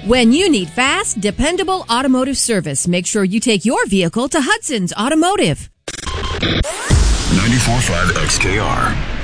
When you need fast, dependable automotive service, make sure you take your vehicle to Hudson's Automotive. 94.5 XKR.